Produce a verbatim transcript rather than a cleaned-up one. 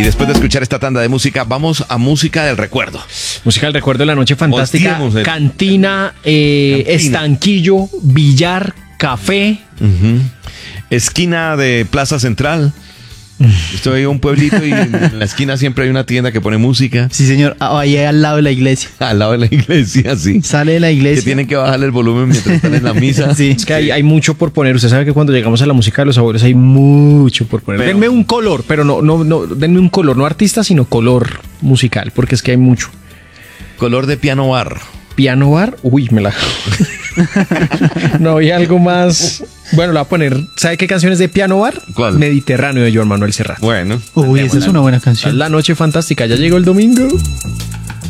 Y después de escuchar esta tanda de música, vamos a música del recuerdo. Música del recuerdo de la noche fantástica. El... Cantina, eh, Cantina, estanquillo, billar, café. Uh-huh. Esquina de Plaza Central. Estoy en un pueblito y en la esquina siempre hay una tienda que pone música. Sí, señor. Ahí al lado de la iglesia. Al lado de la iglesia, sí. Sale de la iglesia. Que tienen que bajarle el volumen mientras están en la misa. Sí. Es que hay, hay mucho por poner. Usted sabe que cuando llegamos a la música de los abuelos hay mucho por poner. Pero, denme un color, pero no, no, no, denme un color, no artista, sino color musical, porque es que hay mucho. Color de piano bar. Piano bar, uy, me la... No, hay algo más... Bueno, le voy a poner... ¿Sabe qué canción es de piano bar? ¿Cuál? Mediterráneo de Joan Manuel Serrat. Bueno. Uy, esa es una buena canción. La noche fantástica, ya llegó el domingo.